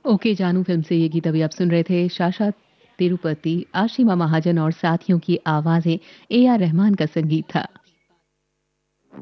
Okay जानू film से ये गीत अभी आप सुन रहे थे। साशा तिरुपति, आशिमा महाजन और साथियों की आवाज़ें, ए आर रहमान का संगीत था।